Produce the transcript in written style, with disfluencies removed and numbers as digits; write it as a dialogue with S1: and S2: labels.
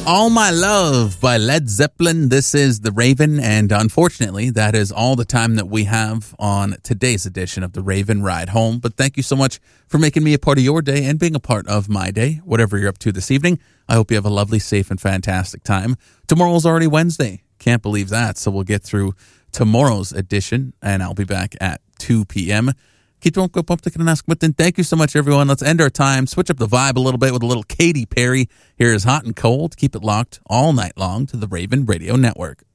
S1: All My Love by Led Zeppelin. This is The Raven, and unfortunately, that is all the time that we have on today's edition of The Raven Ride Home. But thank you so much for making me a part of your day and being a part of my day, whatever you're up to this evening. I hope you have a lovely, safe, and fantastic time. Tomorrow's already Wednesday. Can't believe that. So we'll get through tomorrow's edition, and I'll be back at 2 p.m. Keep on up and ask. But then thank you so much, everyone. Let's end our time. Switch up the vibe a little bit with a little Katy Perry. Here is Hot and Cold. Keep it locked all night long to the Raven Radio Network.